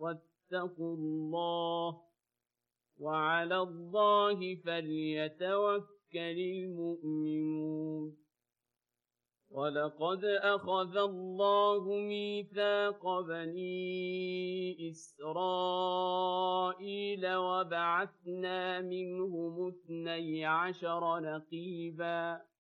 واتقوا الله وعلى الله فليتوكل المؤمنون ولقد أخذ الله ميثاق بني إسرائيل وبعثنا منهم 12 نقيباً